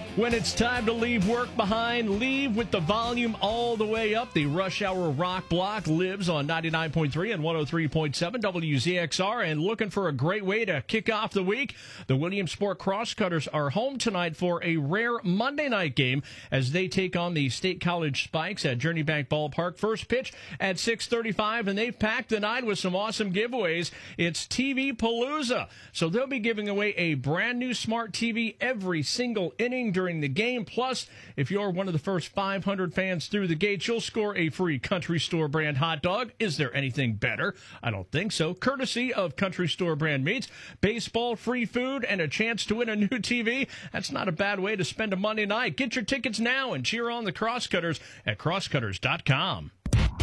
When it's time to leave work behind, leave with the volume all the way up. The Rush Hour Rock Block lives on 99.3 and 103.7 WZXR. And looking for a great way to kick off the week, the Williamsport Crosscutters are home tonight for a rare Monday night game as they take on the State College Spikes at Journey Bank Ballpark. First pitch at 6:35, and they've packed the night with some awesome giveaways. It's TV Palooza. So they'll be giving away a brand new smart TV every single inning during the game. Plus, if you're one of the first 500 fans through the gate, you'll score a free Country Store brand hot dog. Is there anything better? I don't think so. Courtesy of Country Store brand meats, baseball, free food, and a chance to win a new TV. That's not a bad way to spend a Monday night. Get your tickets now and cheer on the Crosscutters at crosscutters.com.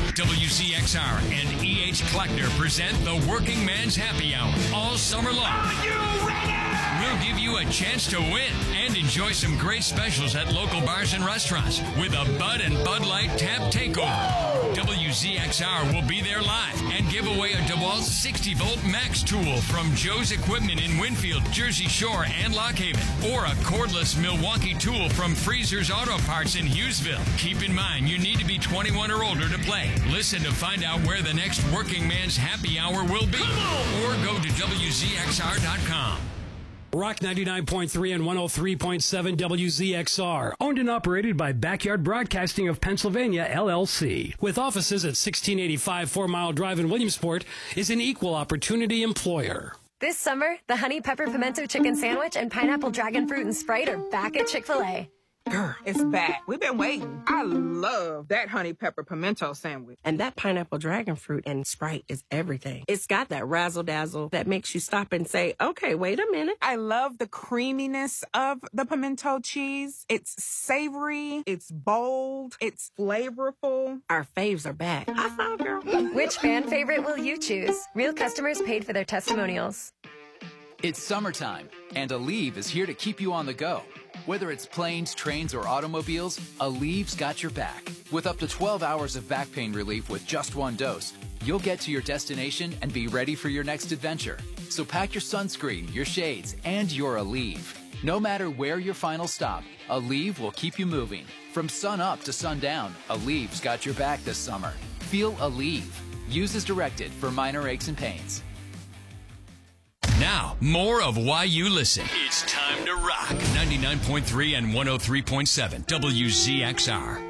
WCXR and E.H. Kleckner present the Working Man's Happy Hour all summer long. Are you ready? We'll give you a chance to win and enjoy some great specials at local bars and restaurants with a Bud and Bud Light Tap Takeover. WZXR will be there live and give away a DeWalt 60-volt Max tool from Joe's Equipment in Winfield, Jersey Shore, and Lock Haven, or a cordless Milwaukee tool from Freezer's Auto Parts in Hughesville. Keep in mind, you need to be 21 or older to play. Listen to find out where the next Working Man's Happy Hour will be, or go to WZXR.com. Rock 99.3 and 103.7 WZXR. Owned and operated by Backyard Broadcasting of Pennsylvania, LLC. With offices at 1685 4 Mile Drive in Williamsport, is an equal opportunity employer. This summer, the Honey Pepper Pimento Chicken Sandwich and Pineapple Dragon Fruit and Sprite are back at Chick-fil-A. Girl, it's back. We've been waiting. I love that honey pepper pimento sandwich. And that pineapple dragon fruit and Sprite is everything. It's got that razzle-dazzle that makes you stop and say, okay, wait a minute. I love the creaminess of the pimento cheese. It's savory. It's bold. It's flavorful. Our faves are back. I found girl. Which fan favorite will you choose? Real customers paid for their testimonials. It's summertime, and Aleve is here to keep you on the go. Whether it's planes, trains, or automobiles, Aleve's got your back. With up to 12 hours of back pain relief with just one dose, you'll get to your destination and be ready for your next adventure. So pack your sunscreen, your shades, and your Aleve. No matter where your final stop, Aleve will keep you moving. From sun up to sundown, Aleve's got your back this summer. Feel Aleve. Use as directed for minor aches and pains. Now, more of Why You Listen. It's time to rock. 99.3 and 103.7 WZXR.